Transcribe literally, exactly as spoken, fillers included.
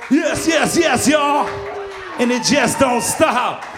Yes, yes, yes, y'all. And it just don't stop.